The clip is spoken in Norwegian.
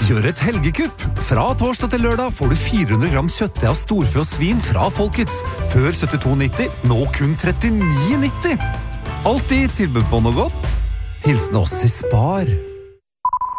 Gjør et helgekupp. Fra torsdag til lørdag får du 400 gram kjøttdeig av storfe og svin fra Folkets. Før 72,90, nå kun 39,90. Alltid tilbud på noe godt. Hilsen oss i Spar.